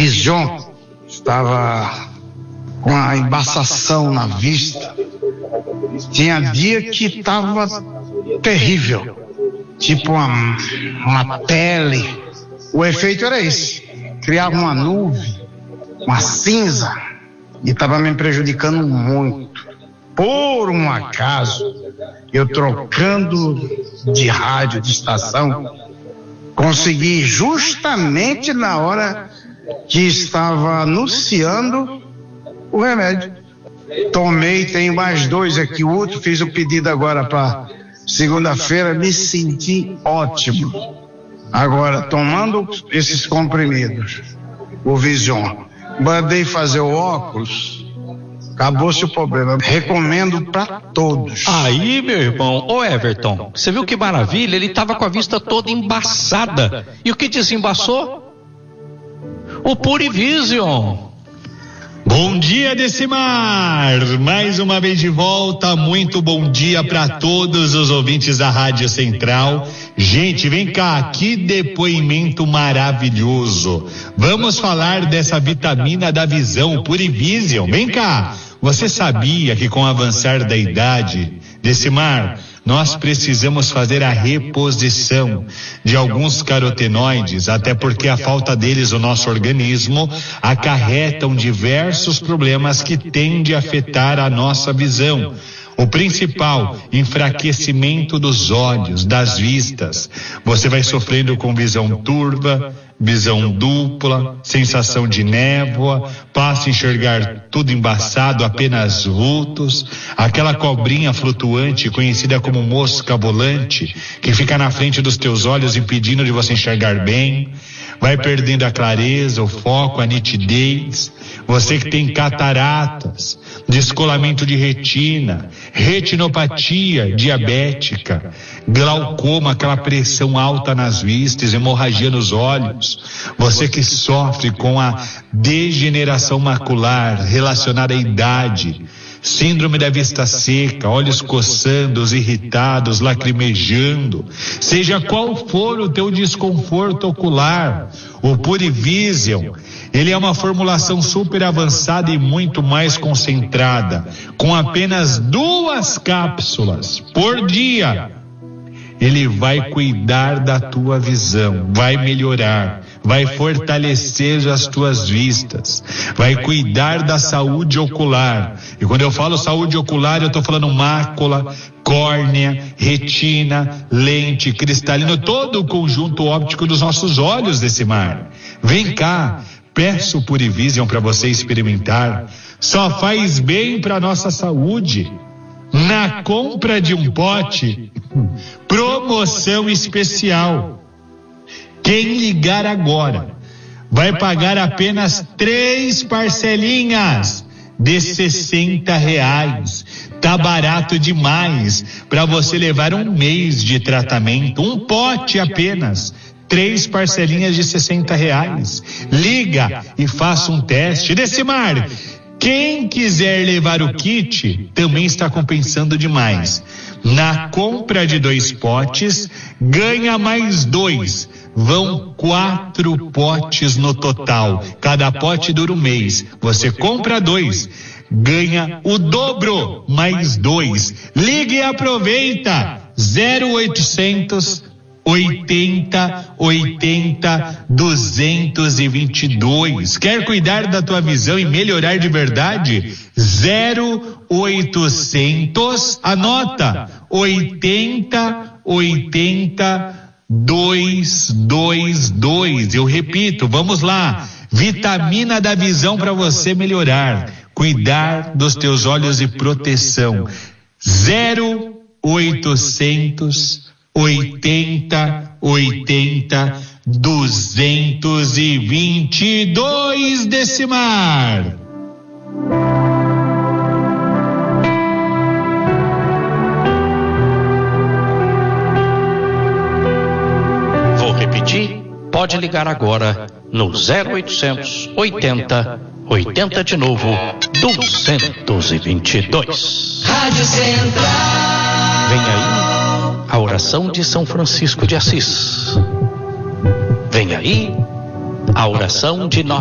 Vision estava com a embaçação na vista. Tinha dia que estava terrível, tipo uma pele. O efeito era esse, criava uma nuvem, uma cinza, e estava me prejudicando muito. Por um acaso, eu trocando de rádio, de estação, consegui justamente na hora que estava anunciando o remédio. Tomei, tenho mais 2 aqui, o outro fiz o pedido agora para segunda-feira, me senti ótimo. Agora, tomando esses comprimidos, o Vision, mandei fazer o óculos, acabou-se o problema. Recomendo para todos. Aí, meu irmão, ô Everton, você viu que maravilha? Ele estava com a vista toda embaçada. E o que desembaçou? O Purivision. Bom dia, Decimar! Mais uma vez de volta, muito bom dia para todos os ouvintes da Rádio Central. Gente, vem cá, que depoimento maravilhoso. Vamos falar dessa vitamina da visão, Purivision. Vem cá, você sabia que com o avançar da idade, Decimar, nós precisamos fazer a reposição de alguns carotenoides, até porque a falta deles no nosso organismo acarretam diversos problemas que tendem a afetar a nossa visão. O principal, enfraquecimento dos olhos, das vistas. Você vai sofrendo com visão turva, visão dupla, sensação de névoa, passa a enxergar tudo embaçado, apenas vultos, aquela cobrinha flutuante conhecida como mosca volante, que fica na frente dos teus olhos impedindo de você enxergar bem, vai perdendo a clareza, o foco, a nitidez. Você que tem cataratas, descolamento de retina, retinopatia diabética, glaucoma, aquela pressão alta nas vistas, hemorragia nos olhos. Você que sofre com a degeneração macular relacionada à idade, síndrome da vista seca, olhos coçando, irritados, lacrimejando, seja qual for o teu desconforto ocular, o Purivision, ele é uma formulação super avançada e muito mais concentrada, com apenas 2 cápsulas por dia. Ele vai cuidar da tua visão, vai melhorar, vai fortalecer as tuas vistas, vai cuidar da saúde ocular. E quando eu falo saúde ocular, eu estou falando mácula, córnea, retina, lente, cristalino, todo o conjunto óptico dos nossos olhos, Decimar. Vem cá, peço o Purivision para você experimentar. Só faz bem para nossa saúde. Na compra de um pote, promoção especial. Quem ligar agora vai pagar apenas 3 parcelinhas de R$60. Tá barato demais para você levar um mês de tratamento, um pote apenas. 3 parcelinhas de R$60. Liga e faça um teste. Decimar, quem quiser levar o kit também está compensando demais. Na compra de 2 potes, ganha mais 2. Vão 4 potes no total. Cada pote dura um mês. Você compra 2, ganha o dobro, mais 2. Ligue e aproveita. 0800 80 80 222. Quer cuidar da tua visão e melhorar de verdade? 0800, anota, 80 80 222. Eu repito, vamos lá. Vitamina da visão para você melhorar, cuidar dos teus olhos e proteção. 0800 80 80 222, Decimar. Vou repetir, pode ligar agora no 0800 80 80 de novo 222. Rádio Central. Vem aí a oração de São Francisco de Assis. Vem aí a oração de